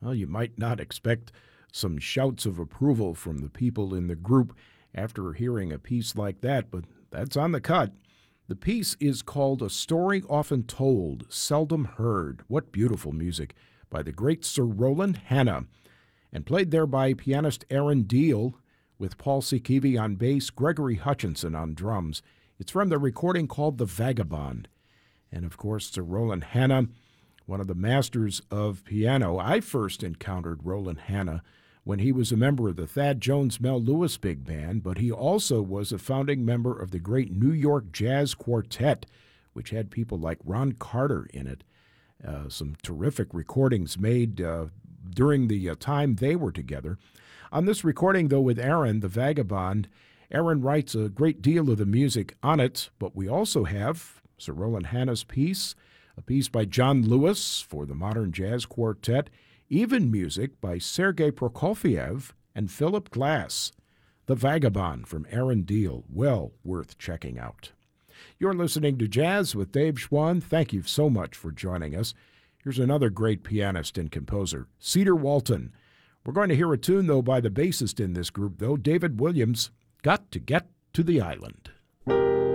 Well, you might not expect some shouts of approval from the people in the group after hearing a piece like that, but that's on the cut. The piece is called A Story Often Told, Seldom Heard. What beautiful music by the great Sir Roland Hanna, and played there by pianist Aaron Deal, with Paul Sikivi on bass, Gregory Hutchinson on drums. It's from the recording called The Vagabond. And of course, Sir Roland Hanna, one of the masters of piano. I first encountered Roland Hanna when he was a member of the Thad Jones Mel Lewis Big Band, but he also was a founding member of the great New York Jazz Quartet, which had people like Ron Carter in it. Some terrific recordings made during the time they were together. On this recording, though, with Aaron, The Vagabond, Aaron writes a great deal of the music on it, but we also have Sir Roland Hanna's piece, a piece by John Lewis for the Modern Jazz Quartet, even music by Sergei Prokofiev and Philip Glass. The Vagabond from Aaron Deal, well worth checking out. You're listening to Jazz with Dave Schwann. Thank you so much for joining us. Here's another great pianist and composer, Cedar Walton. We're going to hear a tune, though, by the bassist in this group, though, David Williams, Got to Get to the Island.